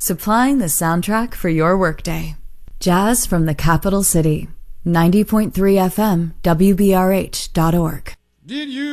supplying the soundtrack for your workday. Jazz from the capital city. 90.3 FM, WBRH.org. Did you